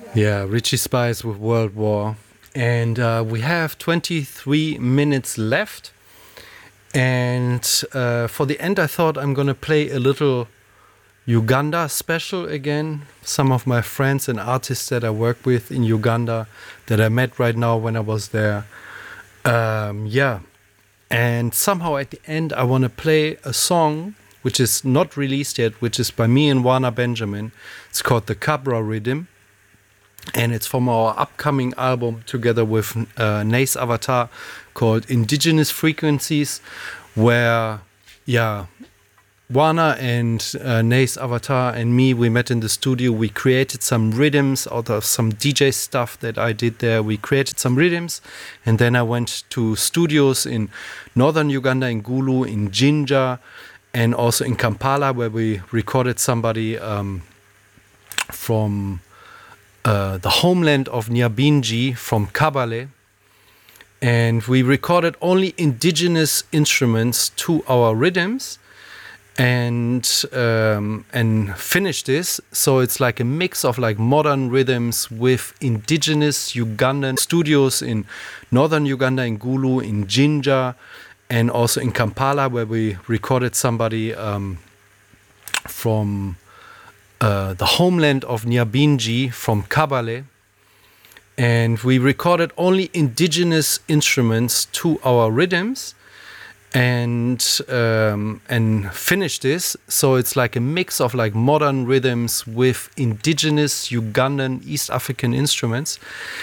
Yeah, Richie Spice with World War. And we have 23 minutes left. And for the end, I thought I'm going to play a little Uganda special again. Some of my friends and artists that I work with in Uganda that I met right now when I was there. Yeah. And somehow at the end, I want to play a song which is not released yet, which is by me and Wana Benjamin. It's called The Cabra Rhythm. And it's from our upcoming album together with Nace Avatar called Indigenous Frequencies, where, yeah, Wana and Nace Avatar and me, we met in the studio. We created some rhythms out of some DJ stuff that I did there. We created some rhythms. And then I went to studios in northern Uganda, in Gulu, in Jinja, and also in Kampala, where we recorded somebody from the homeland of Nyabingi, from Kabale. And we recorded only indigenous instruments to our rhythms and finished this. So it's like a mix of like modern rhythms with indigenous Ugandan studios in northern Uganda, in Gulu, in Jinja, and also in Kampala, where we recorded somebody from the homeland of Nyabingi, from Kabale. And we recorded only indigenous instruments to our rhythms and finished this. So it's like a mix of like modern rhythms with indigenous Ugandan East African instruments.